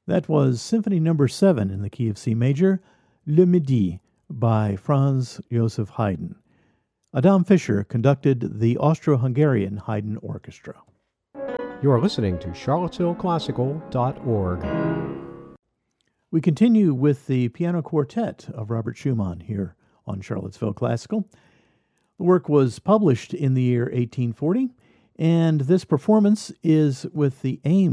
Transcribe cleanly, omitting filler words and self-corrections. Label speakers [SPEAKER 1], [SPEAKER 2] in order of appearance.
[SPEAKER 1] That was Symphony Number 7 in the key of C major, Le Midi, by Franz Joseph Haydn. Adam Fischer conducted the Austro-Hungarian Haydn Orchestra.
[SPEAKER 2] You are listening to charlottesvilleclassical.org.
[SPEAKER 1] We continue with the piano quartet of Robert Schumann here on Charlottesville Classical. The work was published in the year 1840, and this performance is with the aim